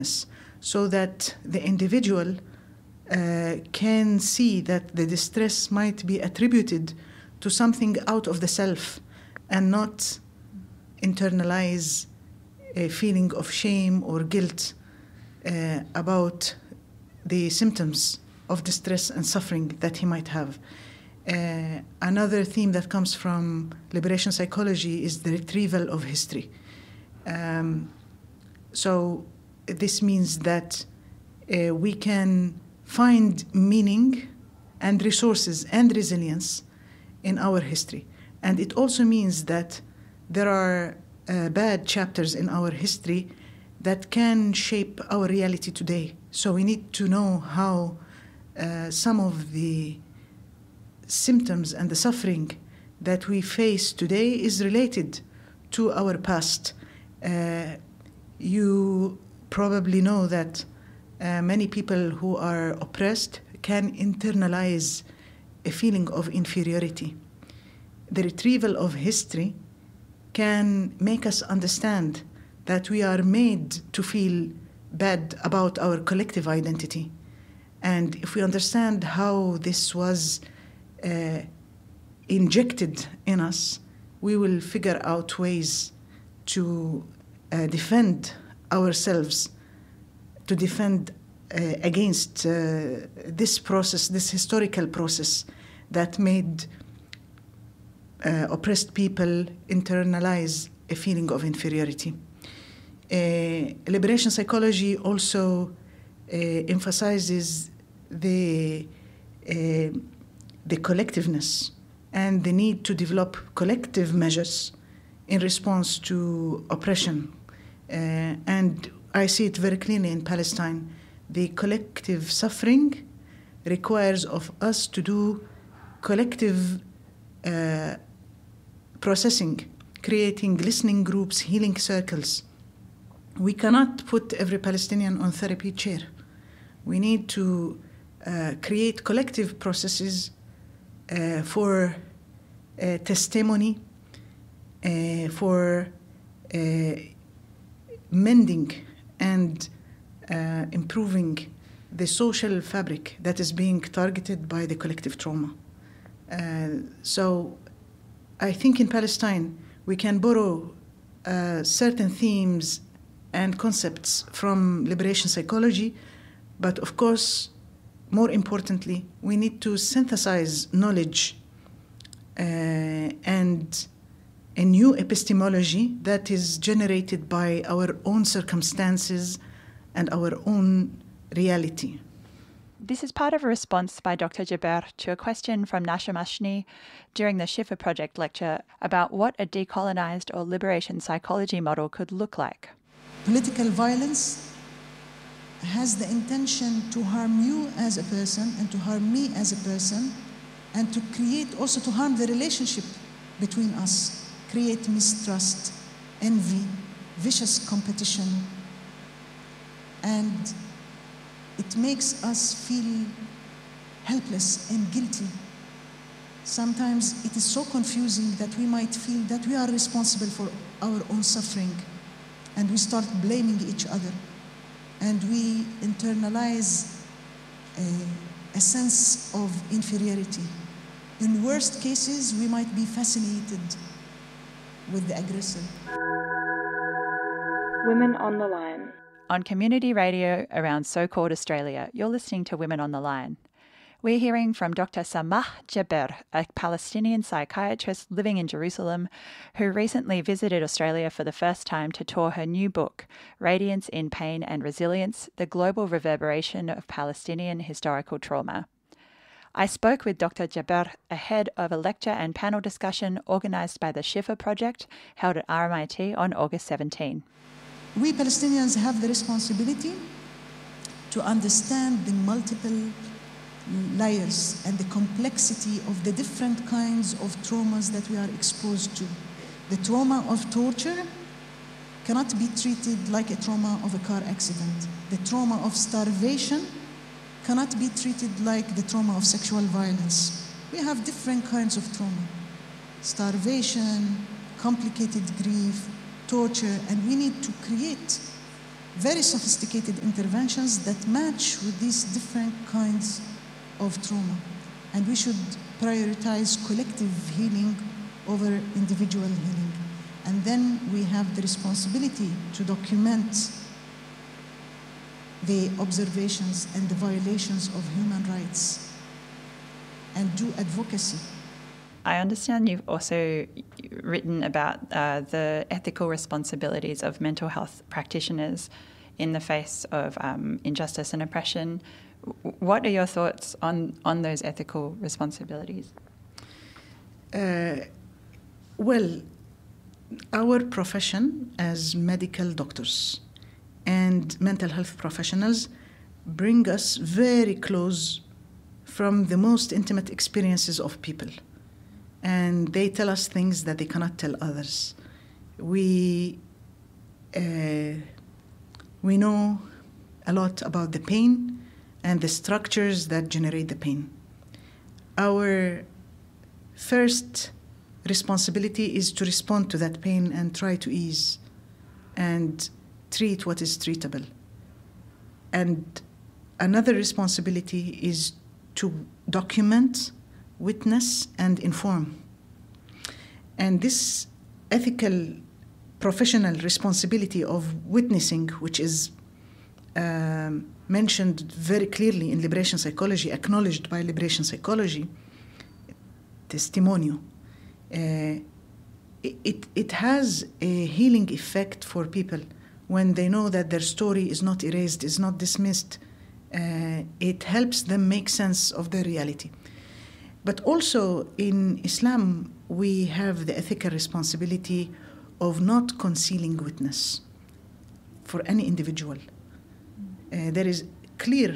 so that the individual can see that the distress might be attributed to something out of the self and not internalize a feeling of shame or guilt about the symptoms of distress and suffering that he might have. Another theme that comes from liberation psychology is the retrieval of history. So this means that we can find meaning and resources and resilience in our history. And it also means that there are bad chapters in our history that can shape our reality today. So we need to know how some of the symptoms and the suffering that we face today is related to our past. You probably know that many people who are oppressed can internalize a feeling of inferiority. The retrieval of history can make us understand that we are made to feel bad about our collective identity. And if we understand how this was injected in us, we will figure out ways to defend ourselves, to defend against this process, this historical process that made oppressed people internalize a feeling of inferiority. Liberation psychology also emphasizes the collectiveness and the need to develop collective measures in response to oppression. And I see it very clearly in Palestine. The collective suffering requires of us to do collective processing, creating listening groups, healing circles. We cannot put every Palestinian on therapy chair. We need to create collective processes for testimony, for mending and improving the social fabric that is being targeted by the collective trauma. So I think in Palestine we can borrow certain themes and concepts from liberation psychology, but of course, more importantly, we need to synthesize knowledge and a new epistemology that is generated by our own circumstances and our own reality. This is part of a response by Dr. Jaber to a question from Nasha Mashni during the Shifa Project lecture about what a decolonized or liberation psychology model could look like. Political violence has the intention to harm you as a person and to harm me as a person, and to create, also to harm the relationship between us, create mistrust, envy, vicious competition, and it makes us feel helpless and guilty. Sometimes it is so confusing that we might feel that we are responsible for our own suffering, and we start blaming each other, and we internalize a sense of inferiority. In worst cases, we might be fascinated with the aggressor. Women on the Line. On community radio around so-called Australia, you're listening to Women on the Line. We're hearing from Dr. Samah Jaber, a Palestinian psychiatrist living in Jerusalem, who recently visited Australia for the first time to tour her new book, Radiance in Pain and Resilience: The Global Reverberation of Palestinian Historical Trauma. I spoke with Dr. Jaber ahead of a lecture and panel discussion organised by the Shifa Project held at RMIT on August 17. We Palestinians have the responsibility to understand the multiple layers and the complexity of the different kinds of traumas that we are exposed to. The trauma of torture cannot be treated like a trauma of a car accident. The trauma of starvation cannot be treated like the trauma of sexual violence. We have different kinds of trauma. Starvation, complicated grief, torture, and we need to create very sophisticated interventions that match with these different kinds of trauma. And we should prioritize collective healing over individual healing. And then we have the responsibility to document the observations and the violations of human rights and do advocacy. I understand you've also written about the ethical responsibilities of mental health practitioners in the face of injustice and oppression. What are your thoughts on those ethical responsibilities? Well, our profession as medical doctors and mental health professionals bring us very close from the most intimate experiences of people. And they tell us things that they cannot tell others. We know a lot about the pain and the structures that generate the pain. Our first responsibility is to respond to that pain and try to ease and treat what is treatable. And another responsibility is to document, witness, and inform. And this ethical professional responsibility of witnessing, which is mentioned very clearly in liberation psychology, acknowledged by liberation psychology, testimonio, it has a healing effect for people when they know that their story is not erased, is not dismissed. It helps them make sense of their reality. But also in Islam, we have the ethical responsibility of not concealing witness for any individual. There is clear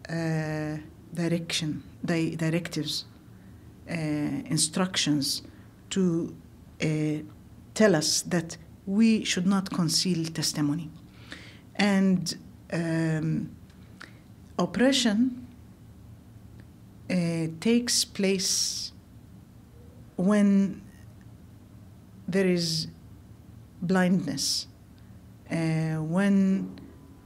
directives, instructions to tell us that we should not conceal testimony. And oppression takes place when there is blindness, when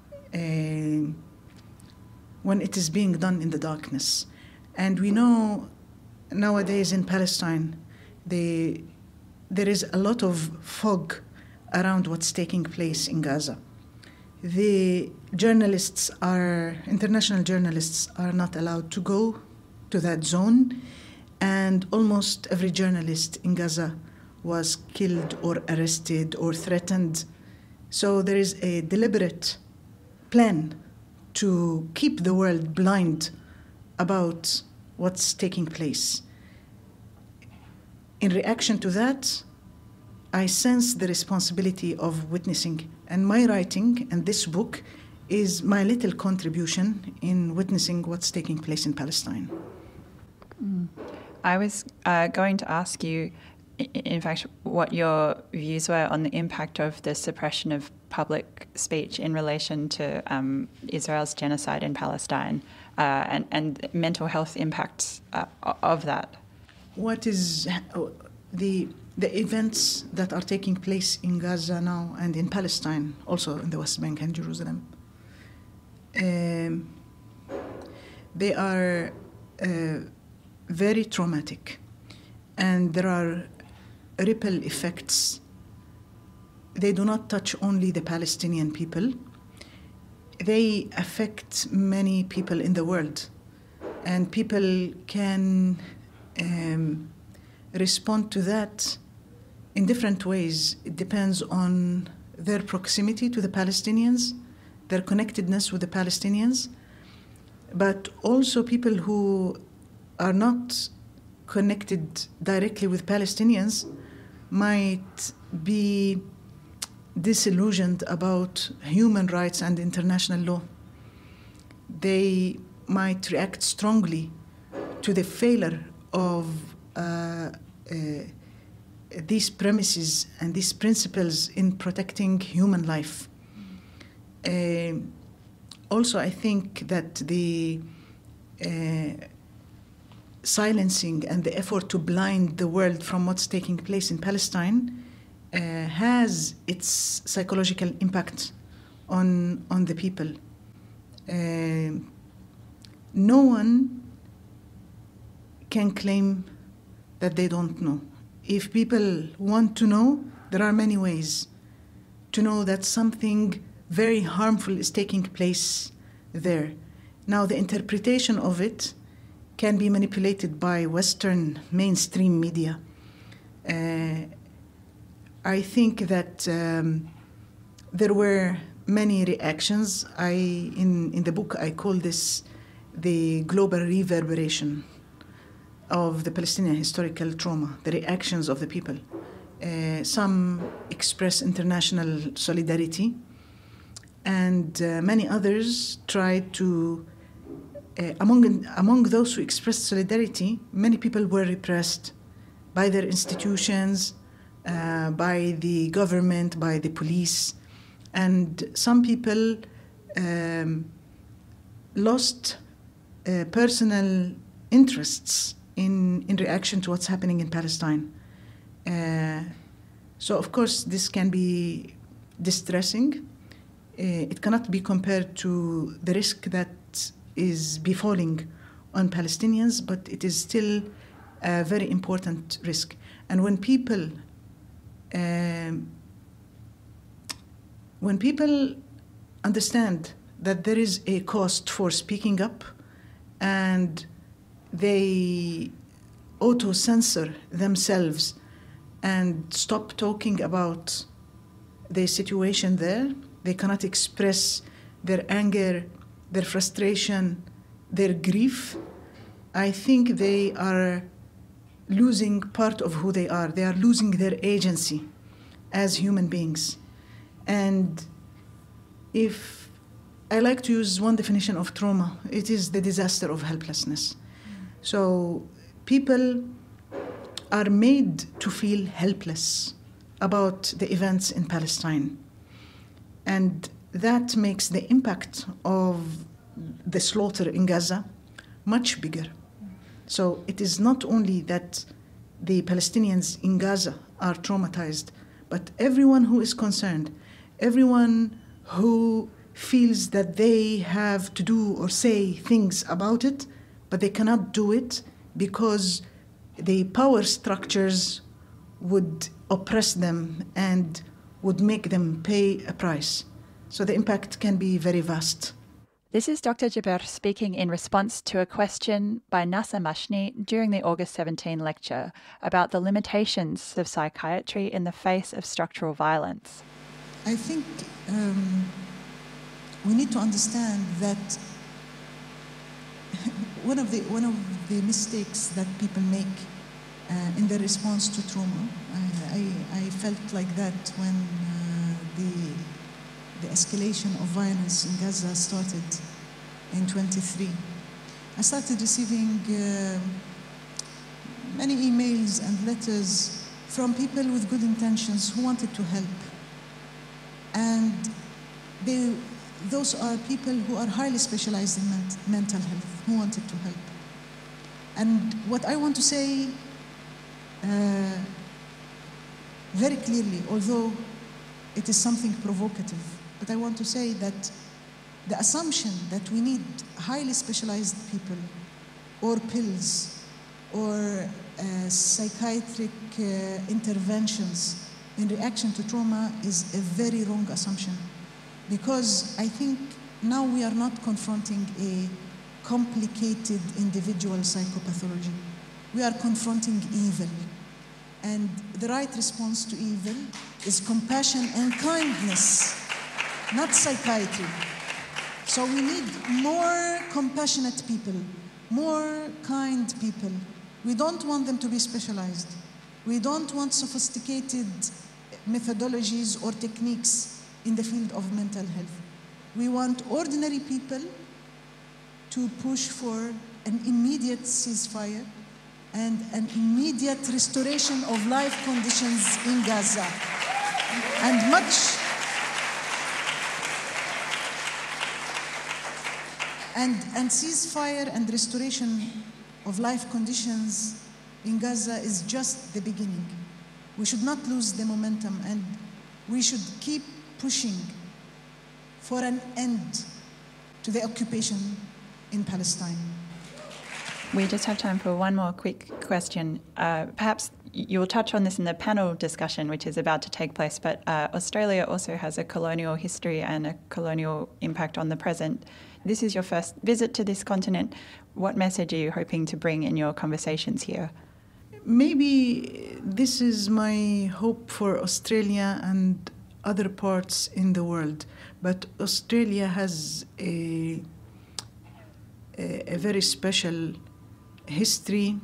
it is being done in the darkness. And we know nowadays in Palestine, there is a lot of fog around what's taking place in Gaza. The international journalists are not allowed to go to that zone, and almost every journalist in Gaza was killed or arrested or threatened. So there is a deliberate plan to keep the world blind about what's taking place. In reaction to that, I sense the responsibility of witnessing, and my writing and this book is my little contribution in witnessing what's taking place in Palestine. I was going to ask you, in fact, what your views were on the impact of the suppression of public speech in relation to Israel's genocide in Palestine and mental health impacts of that. What is the events that are taking place in Gaza now and in Palestine, also in the West Bank and Jerusalem? They are very traumatic, and there are ripple effects. They do not touch only the Palestinian people. They affect many people in the world, and people can respond to that in different ways. It depends on their proximity to the Palestinians, their connectedness with the Palestinians, but also people who are not connected directly with Palestinians might be disillusioned about human rights and international law. They might react strongly to the failure of these premises and these principles in protecting human life. Also, I think that the silencing and the effort to blind the world from what's taking place in Palestine has its psychological impact on the people. No one can claim that they don't know. If people want to know, there are many ways to know that something very harmful is taking place there. Now, the interpretation of it can be manipulated by Western mainstream media. I think that there were many reactions. In the book, I call this the global reverberation of the Palestinian historical trauma, the reactions of the people. Some express international solidarity, and many others tried to, among those who expressed solidarity, many people were repressed by their institutions, by the government, by the police, and some people lost personal interests in reaction to what's happening in Palestine. So, of course, this can be distressing. It cannot be compared to the risk that is befalling on Palestinians, but it is still a very important risk. And when people understand that there is a cost for speaking up, and they auto-censor themselves and stop talking about the situation there, they cannot express their anger, their frustration, their grief, I think they are losing part of who they are. They are losing their agency as human beings. And if I like to use one definition of trauma, it is the disaster of helplessness. So people are made to feel helpless about the events in Palestine. And that makes the impact of the slaughter in Gaza much bigger. So it is not only that the Palestinians in Gaza are traumatized, but everyone who is concerned, everyone who feels that they have to do or say things about it, but they cannot do it because the power structures would oppress them and would make them pay a price. So the impact can be very vast. This is Dr. Jaber speaking in response to a question by Nasa Mashni during the August 17 lecture about the limitations of psychiatry in the face of structural violence. I think we need to understand that one of the mistakes that people make in their response to trauma, I felt like that when the escalation of violence in Gaza started in 23. I started receiving many emails and letters from people with good intentions who wanted to help. And those are people who are highly specialized in mental health, who wanted to help. And what I want to say very clearly, although it is something provocative, but I want to say that the assumption that we need highly specialized people or pills or psychiatric interventions in reaction to trauma is a very wrong assumption, because I think now we are not confronting a complicated individual psychopathology. We are confronting evil. And the right response to evil is compassion and kindness, not psychiatry. So we need more compassionate people, more kind people. We don't want them to be specialized. We don't want sophisticated methodologies or techniques in the field of mental health. We want ordinary people to push for an immediate ceasefire and an immediate restoration of life conditions in Gaza. And ceasefire and restoration of life conditions in Gaza is just the beginning. We should not lose the momentum, and we should keep pushing for an end to the occupation in Palestine. We just have time for one more quick question. Perhaps you'll touch on this in the panel discussion, which is about to take place, but Australia also has a colonial history and a colonial impact on the present. This is your first visit to this continent. What message are you hoping to bring in your conversations here? Maybe this is my hope for Australia and other parts in the world. But Australia has a very special history,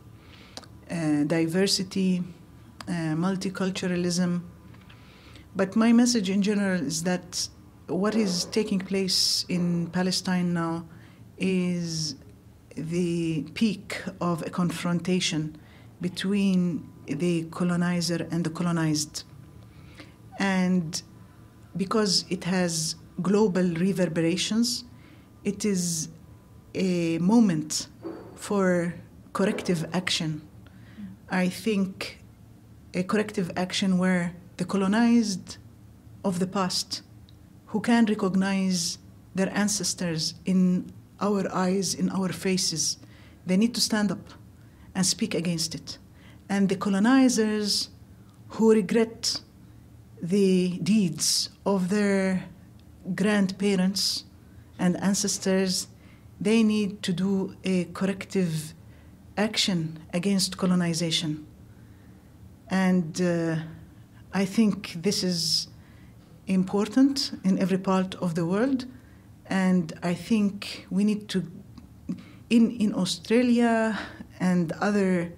diversity, multiculturalism. But my message in general is that what is taking place in Palestine now is the peak of a confrontation between the colonizer and the colonized. And because it has global reverberations, it is a moment for corrective action. I think a corrective action where the colonized of the past, who can recognize their ancestors in our eyes, in our faces, they need to stand up and speak against it. And the colonizers who regret the deeds of their grandparents and ancestors, they need to do a corrective action against colonization. And I think this is important in every part of the world. And I think we need to, in Australia and other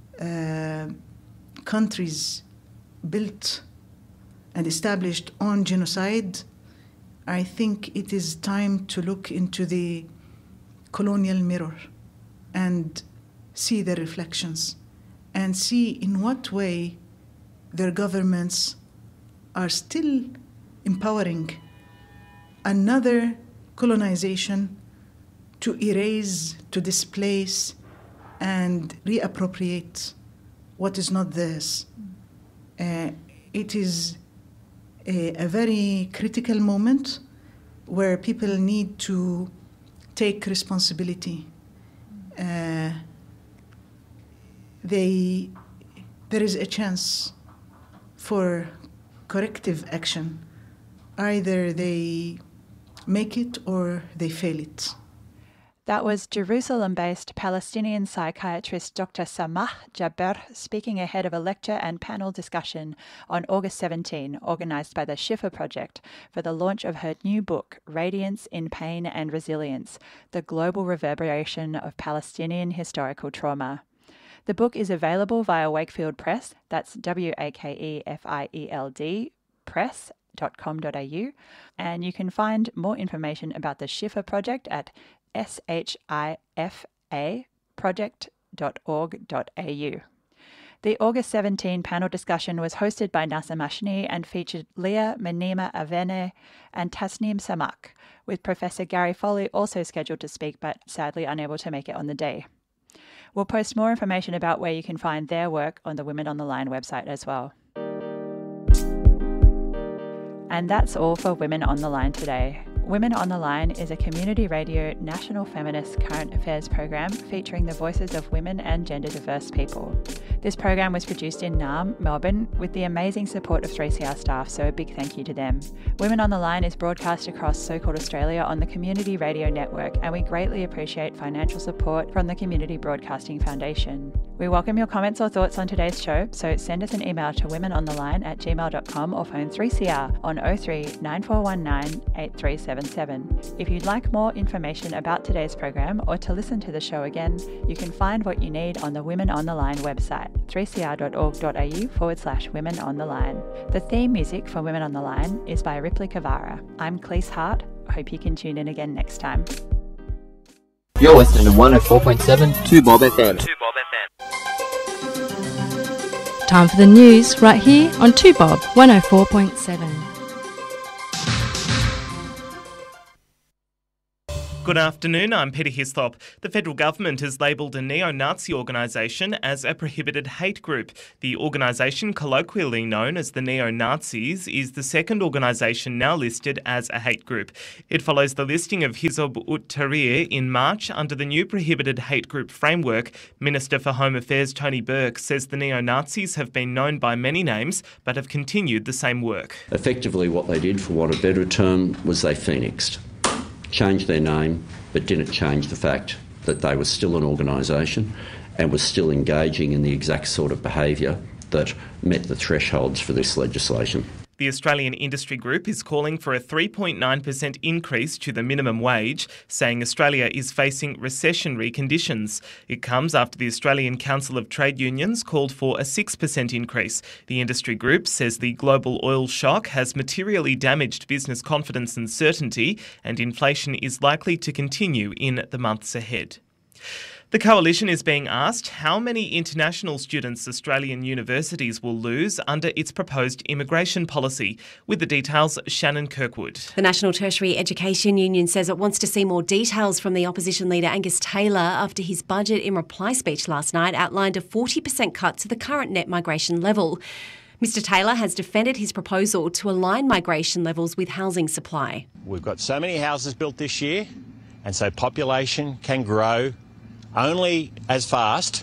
countries built and established on genocide, I think it is time to look into the colonial mirror and see the reflections and see in what way their governments are still empowering another colonization to erase, to displace, and reappropriate what is not theirs. It is a very critical moment where people need to take responsibility. There is a chance for corrective action. Either they make it or they fail it. That was Jerusalem-based Palestinian psychiatrist Dr. Samah Jaber speaking ahead of a lecture and panel discussion on August 17, organised by the Shifa Project for the launch of her new book, Radiance in Pain and Resilience, The Global Reverberation of Palestinian Historical Trauma. The book is available via Wakefield Press, that's WAKEFIELD press.com.au, and you can find more information about the Shifa Project at shifaproject.org.au. The August 17 panel discussion was hosted by Nasser Mashni and featured Leah Manima Avene and Tasneem Samak, with Professor Gary Foley also scheduled to speak but sadly unable to make it on the day. We'll post more information about where you can find their work on the Women on the Line website as well. And that's all for Women on the Line today. Women on the Line is a community radio national feminist current affairs program featuring the voices of women and gender diverse people. This program was produced in Naarm, Melbourne, with the amazing support of 3CR staff, so a big thank you to them. Women on the Line is broadcast across So-Called Australia on the Community Radio Network, and we greatly appreciate financial support from the Community Broadcasting Foundation. We welcome your comments or thoughts on today's show, so send us an email to womenontheline@gmail.com or phone 3CR on 03 9419 8377. If you'd like more information about today's program or to listen to the show again, you can find what you need on the Women on the Line website, 3cr.org.au/Women on the Line. The theme music for Women on the Line is by Ripley Kavara. I'm Cleese Hart. Hope you can tune in again next time. You're listening to 104.7 2 Bob FM. Time for the news right here on 2 Bob 104.7. Good afternoon, I'm Peter Hislop. The federal government has labelled a neo-Nazi organisation as a prohibited hate group. The organisation, colloquially known as the Neo-Nazis, is the second organisation now listed as a hate group. It follows the listing of Hizb ut-Tahrir in March under the new prohibited hate group framework. Minister for Home Affairs Tony Burke says the neo-Nazis have been known by many names but have continued the same work. Effectively what they did, for want of a better term, was they phoenixed. Changed their name, but didn't change the fact that they were still an organisation and was still engaging in the exact sort of behaviour that met the thresholds for this legislation. The Australian Industry Group is calling for a 3.9% increase to the minimum wage, saying Australia is facing recessionary conditions. It comes after the Australian Council of Trade Unions called for a 6% increase. The industry group says the global oil shock has materially damaged business confidence and certainty, and inflation is likely to continue in the months ahead. The Coalition is being asked how many international students Australian universities will lose under its proposed immigration policy. With the details, Shannon Kirkwood. The National Tertiary Education Union says it wants to see more details from the opposition leader Angus Taylor after his budget in reply speech last night outlined a 40% cut to the current net migration level. Mr Taylor has defended his proposal to align migration levels with housing supply. We've got so many houses built this year, and so population can grow only as fast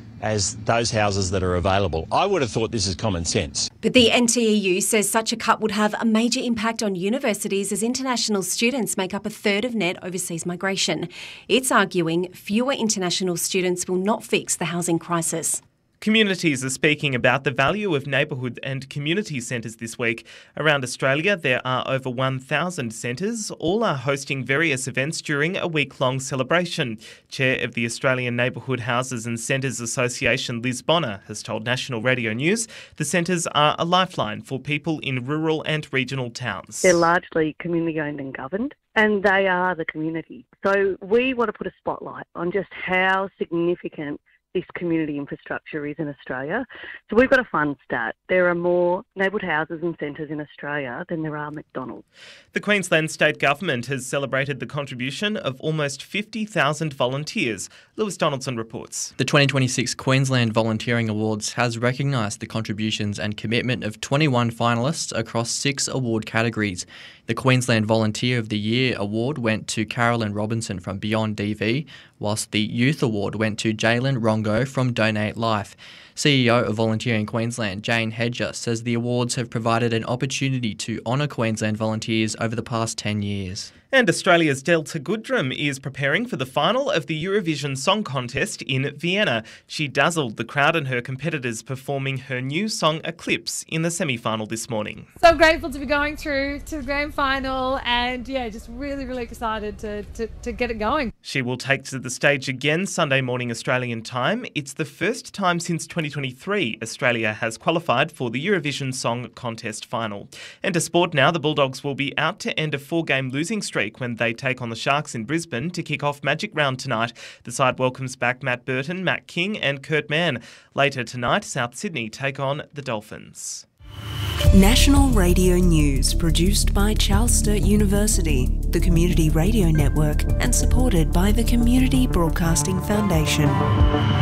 as those houses that are available. I would have thought this is common sense. But the NTEU says such a cut would have a major impact on universities as international students make up a third of net overseas migration. It's arguing fewer international students will not fix the housing crisis. Communities are speaking about the value of neighbourhood and community centres this week. Around Australia, there are over 1,000 centres. All are hosting various events during a week-long celebration. Chair of the Australian Neighbourhood Houses and Centres Association, Liz Bonner, has told National Radio News the centres are a lifeline for people in rural and regional towns. They're largely community-owned and governed, and they are the community. So we want to put a spotlight on just how significant this community infrastructure is in Australia. So we've got a fun stat. There are more neighbourhood houses and centres in Australia than there are McDonald's. The Queensland State Government has celebrated the contribution of almost 50,000 volunteers. Lewis Donaldson reports. The 2026 Queensland Volunteering Awards has recognised the contributions and commitment of 21 finalists across 6 award categories. The Queensland Volunteer of the Year award went to Carolyn Robinson from Beyond DV, whilst the Youth Award went to Jalen Rongo from Donate Life. CEO of Volunteering Queensland, Jane Hedger, says the awards have provided an opportunity to honour Queensland volunteers over the past 10 years. And Australia's Delta Goodrem is preparing for the final of the Eurovision Song Contest in Vienna. She dazzled the crowd and her competitors performing her new song Eclipse in the semi-final this morning. So grateful to be going through to the grand final and just really, really excited to get it going. She will take to the stage again Sunday morning Australian time. It's the first time since 2023 Australia has qualified for the Eurovision Song Contest final. And to sport now, the Bulldogs will be out to end a 4-game losing streak when they take on the Sharks in Brisbane to kick off Magic Round tonight. The side welcomes back Matt Burton, Matt King and Kurt Mann. Later tonight, South Sydney take on the Dolphins. National Radio News, produced by Charles Sturt University, the Community Radio Network, and supported by the Community Broadcasting Foundation.